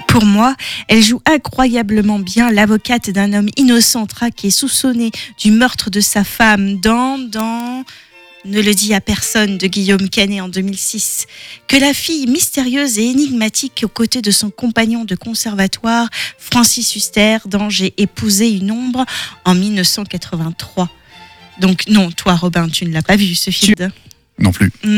Pour moi, elle joue incroyablement bien l'avocate d'un homme innocent traqué, soupçonné du meurtre de sa femme dans Ne le dis à personne de Guillaume Canet en 2006. Que la fille mystérieuse et énigmatique aux côtés de son compagnon de conservatoire, Francis Huster, dans J'ai épousé une ombre en 1983. Donc non, toi Robin, tu ne l'as pas vu ce film. Non plus.